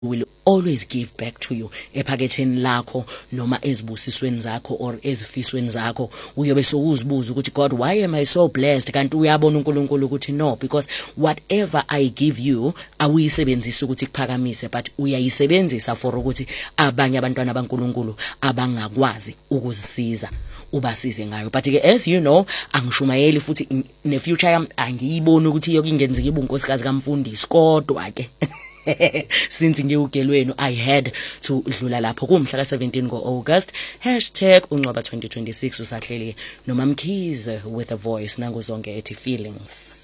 will always give back to you ephaketheni lakho noma ezibusisweni zakho or ezifisweni zakho. Uyobe sokuzibuza ukuthi God, why am I so blessed? Kanti uyabona uNkulunkulu ukuthi no, because whatever I give you awuyisebenzisi ukuthi kuphakamise, but uyayisebenzisa for ukuthi abanye abantwana baNkulunkulu abangakwazi ukuzisiza ubasize ngayo. But ke as you know, angishumayeli futhi ne future yami angiyiboni ukuthi yokungenzeka ibunkosikazi kaMfundisi, kodwa ke since ngiwugelweni I had to dlula lapho kumhla ka 17 ngo-August #uncwaba 2026 usahleli noMamkhize with a voice nango zonke ethi feelings.